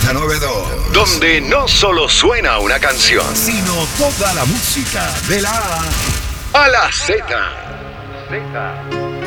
Z92. Donde no solo suena una canción, Sino toda la música de la A a la Z. Z.